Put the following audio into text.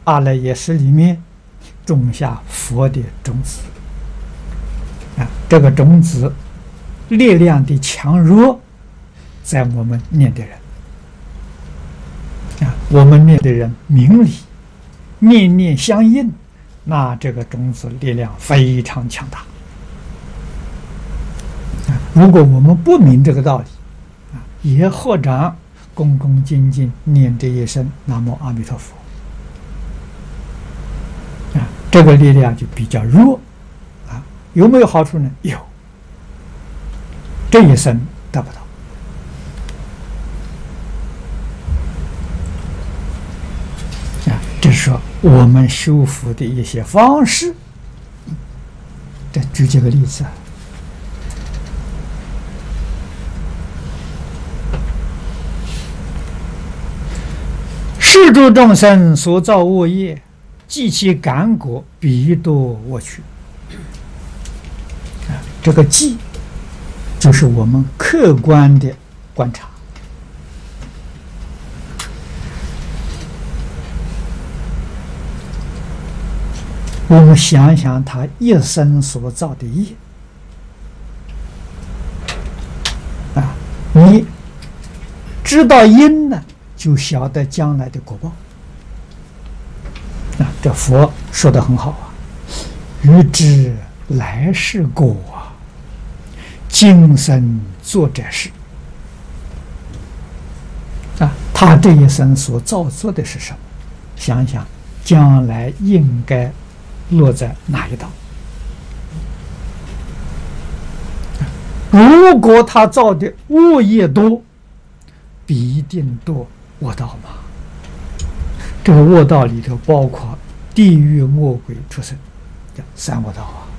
阿赖耶识里面种下佛的种子啊，这个种子力量的强弱，在我们念的人啊，我们念的人明理，念念相应，那这个种子力量非常强大啊。如果我们不明这个道理啊，也合掌恭恭敬敬念这一声南无阿弥陀佛啊，这个力量就比较弱啊。有没有好处呢？有，这一生得不到啊。这是说我们修福的一些方式。再举几个例子啊。世诸众生所造恶业，即其感果，彼堕恶趣。啊，这个即就是我们客观的观察。我们想想他一生所造的业啊，你知道因呢，就晓得将来的果报啊。这佛说得很好啊，欲知来世果啊，今生做这事啊。他这一生所造作的是什么？想想将来应该落在哪一道？如果他造的恶业多，必定堕恶道嘛。这个恶道里头包括地狱、恶鬼、畜生，叫三恶道啊。